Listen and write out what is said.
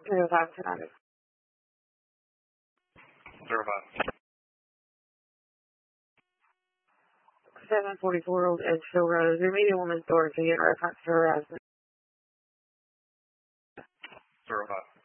05 Tonight. 05. 744 Old Edgefield Road. Your media woman's Dorothy in reference to harassment. 05.